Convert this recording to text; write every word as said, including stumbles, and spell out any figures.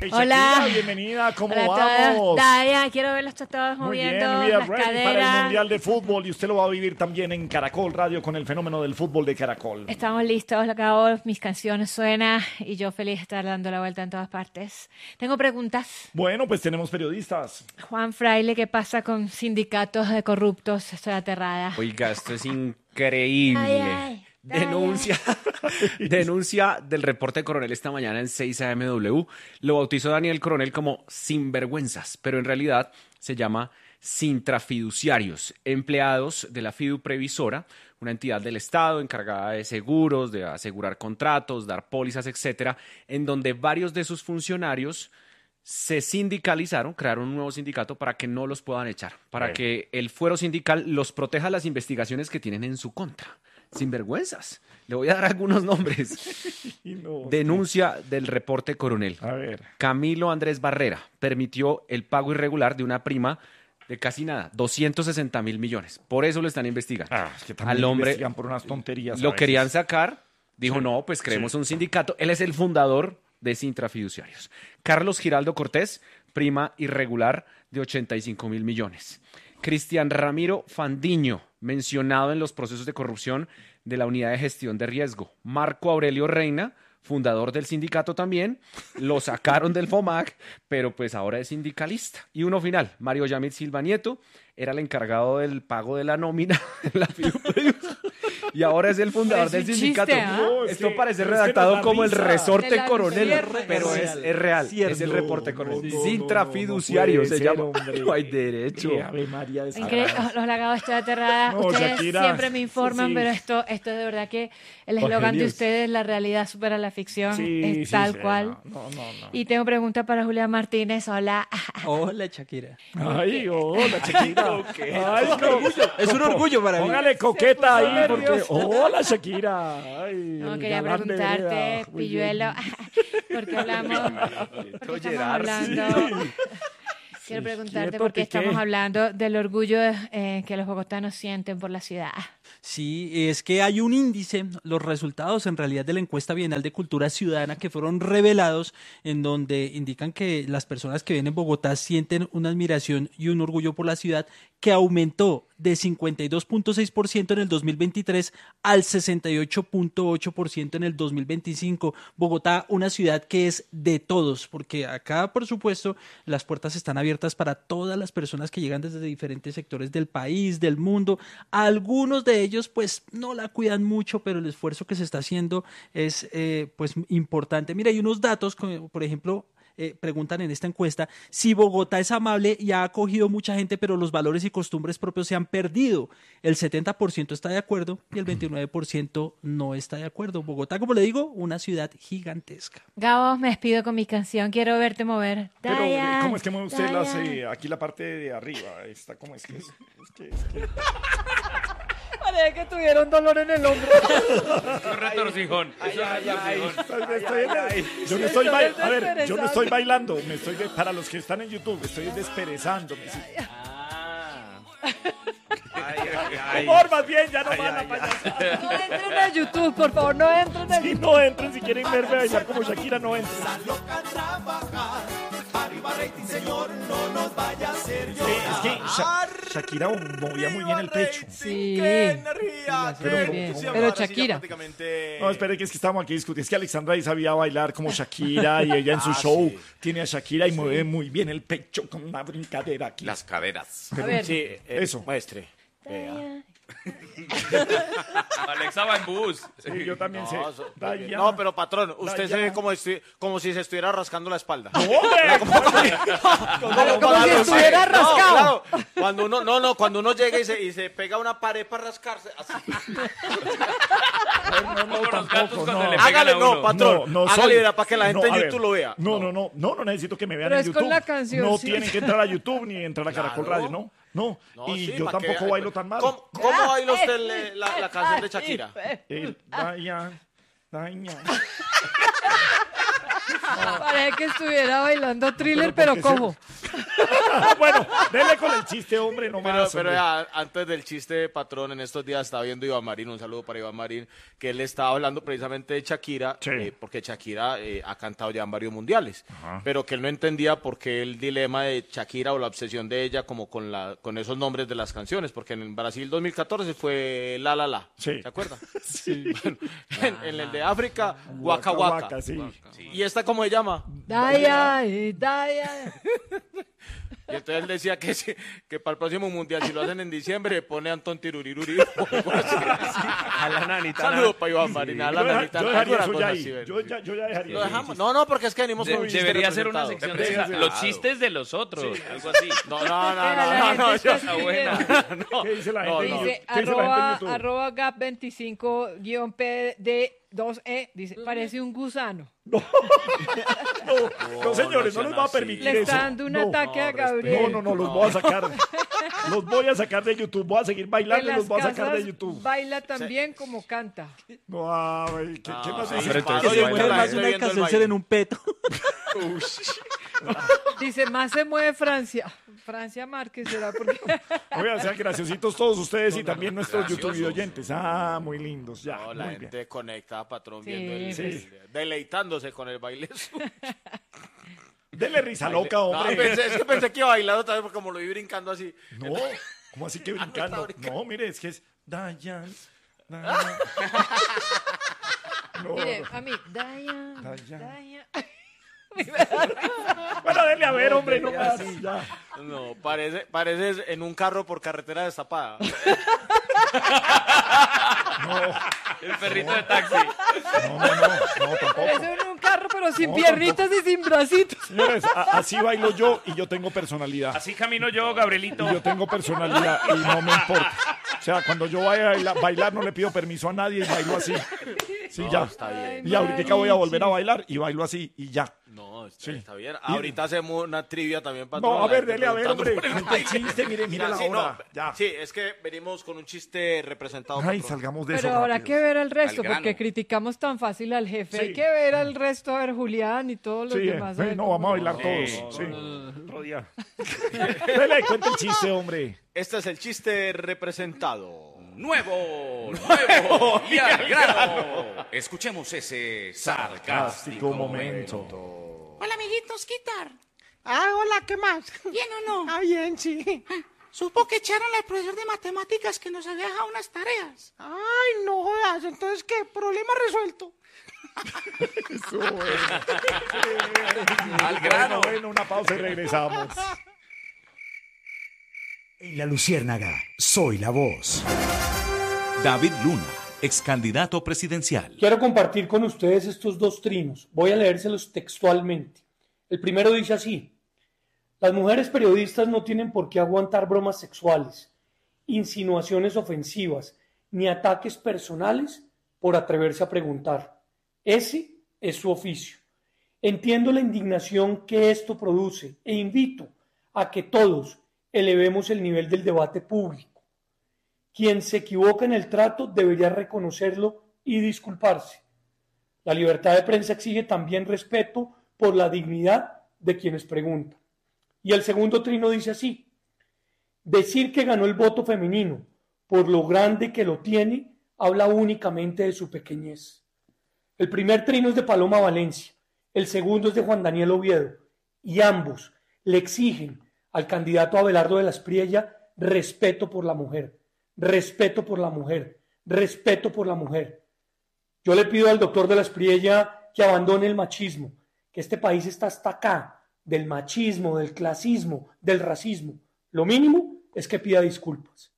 Hey, Hola. Shakira, bienvenida, ¿cómo Hola a vamos? todos. Daya, quiero verlos todos Muy moviendo bien, we are las ready para el caderas. Mundial de Fútbol y usted lo va a vivir también en Caracol Radio con el fenómeno del fútbol de Caracol. Estamos listos, lo acabo, mis canciones suenan y yo feliz de estar dando la vuelta en todas partes. Tengo preguntas. Bueno, pues tenemos periodistas. Juan Fraile, ¿qué pasa con sindicatos de corruptos? Estoy aterrada. Oiga, esto es increíble. Ay, ay. Denuncia, denuncia del reporte Coronel esta mañana en seis A M W. Lo bautizó Daniel Coronel como sinvergüenzas, pero en realidad se llama sintrafiduciarios, empleados de la Fidu Previsora, una entidad del Estado encargada de seguros, de asegurar contratos, dar pólizas, etcétera, en donde varios de sus funcionarios se sindicalizaron, crearon un nuevo sindicato para que no los puedan echar, para Bueno. que el fuero sindical los proteja las investigaciones que tienen en su contra. Sinvergüenzas. Le voy a dar algunos nombres. Y no, Denuncia del reporte Coronel. A ver. Camilo Andrés Barrera permitió el pago irregular de una prima de casi nada, doscientos sesenta mil millones. Por eso lo están investigando. Ah, es que también Al hombre investigan por unas tonterías. a lo veces. querían sacar. Dijo, Sí. no, pues creemos Sí. un sindicato. Él es el fundador de Sintrafiduciarios. Carlos Giraldo Cortés, prima irregular de ochenta y cinco mil millones. Cristian Ramiro Fandiño, mencionado en los procesos de corrupción de la Unidad de Gestión de Riesgo. Marco Aurelio Reina, fundador del sindicato también, lo sacaron del FOMAC, pero pues ahora es sindicalista. Y uno final, Mario Yamil Silva Nieto, era el encargado del pago de la nómina en la Fidu. Y ahora es el fundador Parece del un sindicato. chiste, ¿ah? No, es Esto que- parece es que redactado nos da como el risa. resorte De la Coronel, cierre. pero es, es real, Cierto. es el reporte No, Coronel. no, no, Sintrafiduciario no puede se ser, llama. hombre. No hay derecho. Qué Ave María de Increíble. Sagrada. Los lagados, estoy aterrada. No, Ustedes Shakira. siempre me informan, Sí. pero esto, esto es de verdad que el Los eslogan de genios. ustedes, la realidad supera la ficción, Sí, es sí, tal sí, cual. No, no, no. Y tengo pregunta para Julián Martínez. Hola. Hola, Shakira. Ay, hola, Shakira. Ay, Es un no. orgullo, es un orgullo para mí. Póngale coqueta Se puso ahí porque... nervioso. Hola, Shakira. Ay, No, el quería galán de preguntarte, vereda. Muy Pilluelo, porque hablamos, porque estamos hablando, quiero preguntarte ¿Quieto, porque Piqué? estamos hablando del orgullo eh, que los bogotanos sienten por la ciudad. Sí, es que hay un índice, los resultados en realidad de la encuesta bienal de cultura ciudadana que fueron revelados en donde indican que las personas que viven en Bogotá sienten una admiración y un orgullo por la ciudad que aumentó de cincuenta y dos punto seis por ciento en el dos mil veintitrés al sesenta y ocho punto ocho por ciento en el dos mil veinticinco. Bogotá, una ciudad que es de todos, porque acá, por supuesto, las puertas están abiertas para todas las personas que llegan desde diferentes sectores del país, del mundo. Algunos de ellos, pues, no la cuidan mucho, pero el esfuerzo que se está haciendo es, eh, pues, importante. Mira, hay unos datos, como, por ejemplo... Eh, preguntan en esta encuesta si Bogotá es amable y ha acogido mucha gente, pero los valores y costumbres propios se han perdido. El setenta por ciento está de acuerdo y el veintinueve por ciento no está de acuerdo. Bogotá, como le digo, una ciudad gigantesca. Gabo, me despido con mi canción, quiero verte mover. Pero, Daya, ¿cómo es que mueve usted las, Daya. eh, aquí la parte de arriba? Esta, ¿cómo es que es? Es que, es que... Parece que tuvieron dolor en el hombro. Un retorcijón. Estoy- estoy en- yo no estoy bailando, a ver, yo no estoy bailando, me estoy de- para los que están en YouTube, estoy desperezándome. Sí. Humor, más bien, ya no van a payasar. No entren a YouTube, por favor, no entren a Si YouTube. no entren, si quieren verme bailar como Shakira, no entren. Sí, es que Sha- Shakira movía muy bien el pecho. Sí. Pero, bien. ¿cómo- Pero Shakira. No, espere, que es que estamos aquí discutiendo. Es que Alexandra ahí sabía bailar como Shakira y ella en su show tiene a Shakira y mueve muy bien el pecho con una brincadera aquí. Las caderas. A ver. Sí, eh, Eso. Muestre. Daya. Alexa va en bus. Sí, yo también sé. No, so- Daya. no, pero patrón, usted Daya. se ve como, estu- como si se estuviera rascando la espalda. ¡Hombre! Como Como si cuando- estuviera no, rascado. claro. Cuando uno, no, no, cuando uno llega y se, y se pega a una pared para rascarse, así. No, no, tampoco, no. le pegan Hágale, a uno. no, patrón. No, no hágale, soy- verá, para que la gente no, en a ver, YouTube lo vea. No, no, no, no, no necesito que me vean Pero en es YouTube. con la canción, no sí. tienen que entrar a YouTube ni entrar a Caracol Claro. Radio, no. No, No, y sí, yo pa' que tampoco vea. bailo tan mal. ¿Cómo, cómo baila usted le- la, la canción de Shakira? El Daya, Daya. Parece que estuviera bailando thriller, Pero pero, ¿por qué cojo. Bueno, dele con el chiste, hombre, no Pero, más. pero hombre. ya, antes del chiste, patrón, en estos días estaba viendo Iván Marín, un saludo para Iván Marín, que él estaba hablando precisamente de Shakira, Sí. eh, porque Shakira eh, ha cantado ya en varios mundiales, pero que él no entendía por qué el dilema de Shakira o la obsesión de ella como con, la, con esos nombres de las canciones, porque en Brasil dos mil catorce fue La La La, Sí. ¿se acuerda? Sí. Bueno, en, en el de África, Waka Waka. Waka, sí. ¿Y esta cómo se llama? Daya, eh, Daya. Y entonces él decía que, si- que para el próximo mundial, si lo hacen en diciembre, pone Antón Tiruriruri o algo así. A la nanita. Saludos para Iván Marín, a la Yo, deja- nanita. yo dejaría alguna eso cosa ya así, ahí. ¿ves? Yo ya, yo ya dejaría Lo eso. dejamos. No, no, porque es que venimos De- con un chiste debería ser una representado. sección de los chistes de los otros, algo así. No, no, no, Mira, la no, no, gente no, está yo- Ah, buena. no, ¿Qué dice la no, gente? no. ¿Qué Dice dice la gente en arroba, YouTube? arroba gap veinticinco guión P D dos E. Dice, parece un gusano. No, no, señores, no no les va a sean permitir Le eso. está dando un No. ataque a No, Gabriel. no, no, los voy a sacar. Los voy a sacar de YouTube. Voy a seguir En bailando y las los voy a sacar de casas YouTube. baila también como canta. No, ay, ¿qué, ¿qué más sí, dice? Hombre, entonces Oye, sí Que baila. se la más gente una viendo el alcanzó baile. en un peto. Dice, más se mueve Francia. Francia Márquez será porque... Oigan, sean graciositos todos ustedes y también nuestros YouTube oyentes. Ah, muy lindos. Ya, No, la muy bien. gente conectada, patrón, Sí, viendo el, sí. el- deleitándose con el baile suyo. Dele risa loca, No, hombre. pensé- es que pensé que iba a bailar otra vez porque como lo vi brincando así. No, ¿cómo así que brincando? No, mire, es que es Dayan. Dayan. No, Mire, no. a mí, Daya, Daya. Daya. Bueno, denle a ver, hombre, no más. Ya. No, parece, parece en un carro por carretera destapada. El perrito de taxi. No, no, no, no, tampoco. Parece en un carro, pero sin No, piernitas y sin bracitos. Señores, a- así bailo yo y yo tengo personalidad. Así camino yo, Gabrielito. Y yo tengo personalidad y no me importa. O sea, cuando yo vaya a baila- bailar no le pido permiso a nadie y bailo así. Sí, ya. Está bien. Y ahorita voy a volver a bailar y bailo así y ya. No, está, Sí. está bien. Ahorita hacemos una trivia también para No, a toda la ver, gente dele a ver, preguntando hombre. por el Cuente el baile. chiste, mire, mire la sí, no, hora. Ya. sí, es que venimos con un chiste representado. Ay, patrón. salgamos de eso Pero habrá rápido. que ver al resto, Al grano. porque criticamos tan fácil al jefe. Sí. Hay que ver al resto, a ver Julián y todos los Sí, eh, demás. a ver no, cómo- vamos a bailar todos. Sí. Otro día. Dele, cuente el chiste, hombre. Este es el chiste representado. Nuevo, nuevo y al grano. Escuchemos ese Sarcástico sarcástico momento. momento. Hola, amiguitos, ¿qué tal? Ah, hola, ¿qué más? ¿Bien o no? Ah, bien, sí. Supo que echaron al profesor de matemáticas que nos había dejado unas tareas. Ay, no jodas, entonces, ¿qué? Problema resuelto. Eso, bueno. Al grano. Bueno, bueno, una pausa y regresamos. En La Luciérnaga, soy la voz. David Luna, ex candidato presidencial. Quiero compartir con ustedes estos dos trinos. Voy a leérselos textualmente. El primero dice así: las mujeres periodistas no tienen por qué aguantar bromas sexuales, insinuaciones ofensivas, ni ataques personales por atreverse a preguntar. Ese es su oficio. Entiendo la indignación que esto produce e invito a que todos elevemos el nivel del debate público. Quien se equivoca en el trato debería reconocerlo y disculparse. La libertad de prensa exige también respeto por la dignidad de quienes preguntan. Y el segundo trino dice así: decir que ganó el voto femenino por lo grande que lo tiene habla únicamente de su pequeñez. El primer trino es de Paloma Valencia, el segundo es de Juan Daniel Oviedo, y ambos le exigen al candidato Abelardo de la Espriella respeto por la mujer, respeto por la mujer, respeto por la mujer. Yo le pido al doctor de la Espriella que abandone el machismo, que este país está hasta acá del machismo, del clasismo, del racismo. Lo mínimo es que pida disculpas.